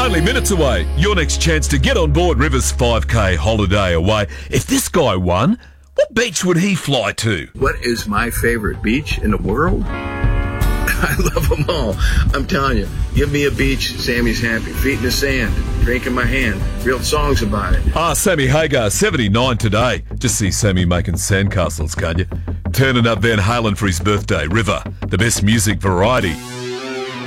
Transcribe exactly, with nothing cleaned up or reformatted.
Only minutes away, your next chance to get on board River's five K holiday away. If this guy won, what beach would he fly to? What is my favorite beach in the world? I love them all. I'm telling you, give me a beach, Sammy's happy. Feet in the sand, drink in my hand, real songs about it. Ah, Sammy Hagar, seventy-nine today. Just see Sammy making sandcastles, can't you? Turning up Van Halen for his birthday. River, the best music variety.